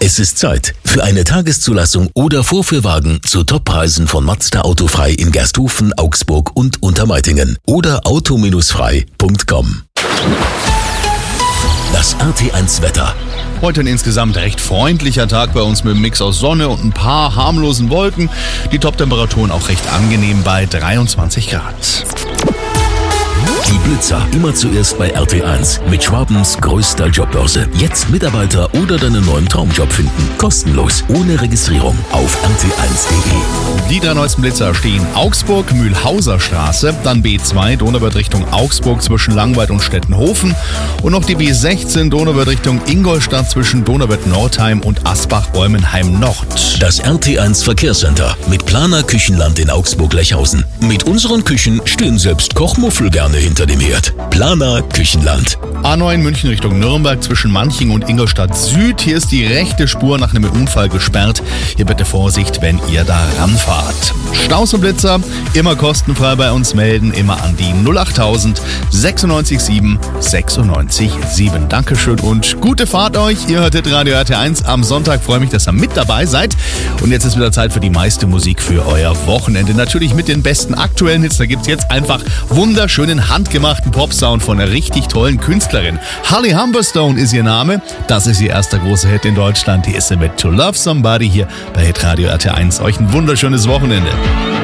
Es ist Zeit für eine Tageszulassung oder Vorführwagen zu Toppreisen von Mazda Autofrei in Gersthofen, Augsburg und Untermeitingen oder auto-frei.com. Das RT1 Wetter. Heute ein insgesamt recht freundlicher Tag bei uns mit einem Mix aus Sonne und ein paar harmlosen Wolken. Die Toptemperaturen auch recht angenehm bei 23 Grad. Die Blitzer immer zuerst bei RT1 mit Schwabens größter Jobbörse. Jetzt Mitarbeiter oder deinen neuen Traumjob finden. Kostenlos, ohne Registrierung auf rt1.de. Die 3 neuesten Blitzer stehen Augsburg, Mühlhauser Straße, dann B2 Donauwörth Richtung Augsburg zwischen Langweid und Stettenhofen und noch die B16 Donauwörth Richtung Ingolstadt zwischen Donauwörth-Nordheim und Asbach-Olmenheim-Nord. Das RT1 Verkehrscenter mit Planer Küchenland in Augsburg-Lechhausen. Mit unseren Küchen stehen selbst Kochmuffel gerne hinter dem Herd. Planer Küchenland. A9 München Richtung Nürnberg zwischen Manching und Ingolstadt Süd. Hier ist die rechte Spur nach einem Unfall gesperrt. Hier bitte Vorsicht, wenn ihr da ranfahrt. Staus und Blitzer immer kostenfrei bei uns melden. Immer an die 08000 96 7 96 7. Dankeschön und gute Fahrt euch. Ihr hörtet Radio RT1 am Sonntag. Freue mich, dass ihr mit dabei seid. Und jetzt ist wieder Zeit für die meiste Musik für euer Wochenende. Natürlich mit den besten aktuellen Hits. Da gibt es jetzt einfach wunderschönen handgemachten Popsound von einer richtig tollen Künstlerin. Holly Humberstone ist ihr Name. Das ist ihr erster großer Hit in Deutschland. Die ist sie mit To Love Somebody hier bei Hitradio RT1. Euch ein wunderschönes Wochenende.